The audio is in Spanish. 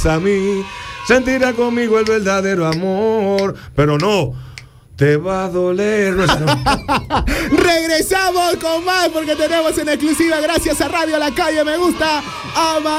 a mí, sentirá conmigo el verdadero amor, pero no te va a doler. Regresamos con más porque tenemos en exclusiva, gracias a Radio La Calle Me Gusta,